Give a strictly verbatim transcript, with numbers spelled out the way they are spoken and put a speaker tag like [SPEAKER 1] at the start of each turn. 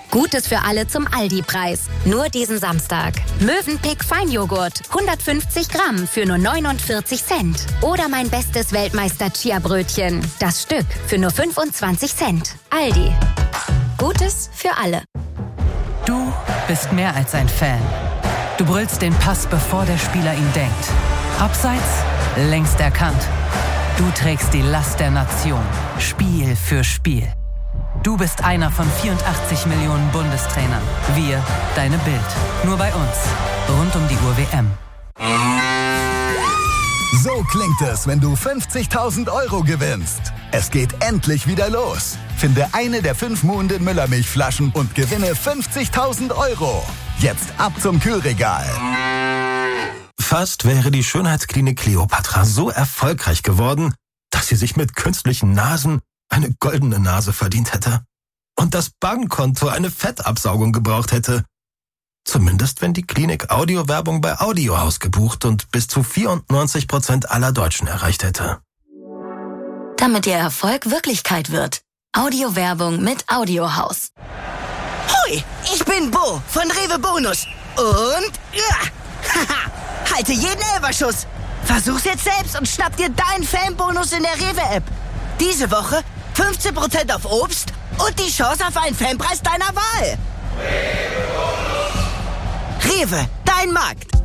[SPEAKER 1] Gutes für alle zum Aldi-Preis. Nur diesen Samstag. Mövenpick Feinjoghurt. hundertfünfzig Gramm für nur neunundvierzig Cent. Oder mein bestes Weltmeister-Chia-Brötchen. Das Stück für nur fünfundzwanzig Cent. Aldi. Gutes für alle.
[SPEAKER 2] Du bist mehr als ein Fan. Du brüllst den Pass, bevor der Spieler ihn denkt. Abseits, längst erkannt. Du trägst die Last der Nation. Spiel für Spiel. Du bist einer von vierundachtzig Millionen Bundestrainern. Wir, deine Bild. Nur bei uns. Rund um die Uhr W M.
[SPEAKER 3] So klingt es, wenn du fünfzigtausend Euro gewinnst. Es geht endlich wieder los. Finde eine der fünf Muhlen Müller-Milchflaschen und gewinne fünfzigtausend Euro. Jetzt ab zum Kühlregal.
[SPEAKER 4] Fast wäre die Schönheitsklinik Kleopatra so erfolgreich geworden, dass sie sich mit künstlichen Nasen eine goldene Nase verdient hätte. Und das Bankkonto eine Fettabsaugung gebraucht hätte. Zumindest wenn die Klinik Audiowerbung bei Audiohaus gebucht und bis zu vierundneunzig Prozent aller Deutschen erreicht hätte.
[SPEAKER 1] Damit Ihr Erfolg Wirklichkeit wird. Audiowerbung mit Audiohaus.
[SPEAKER 5] Hui, ich bin Bo von Rewe Bonus. Und ja, haha, halte jeden Elferschuss. Versuch's jetzt selbst und schnapp dir deinen Fanbonus in der Rewe-App. Diese Woche fünfzehn Prozent auf Obst und die Chance auf einen Fanpreis deiner Wahl. Rewe, dein Markt.